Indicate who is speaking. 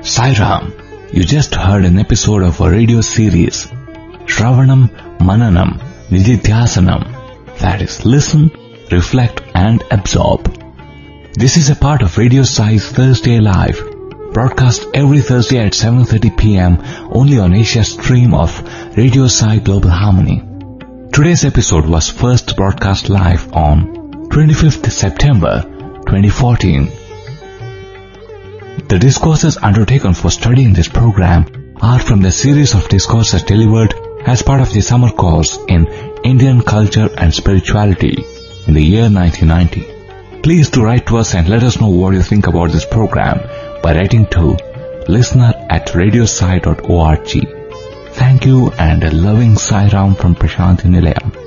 Speaker 1: Sai Ram, you just heard an episode of a radio series, Shravanam Mananam Nididhyasanam, that is, listen, reflect and absorb. This is a part of Radio Sai's Thursday Live, broadcast every Thursday at 7:30 p.m. only on Asia stream of Radio Sai Global Harmony. Today's episode was first broadcast live on 25th September 2014. The discourses undertaken for studying this program are from the series of discourses delivered as part of the summer course in Indian Culture and Spirituality in the year 1990. Please do write to us and let us know what you think about this program by writing to listener@radiosai.org. Thank you and a loving Sai Ram from Prashanthi Nilayam.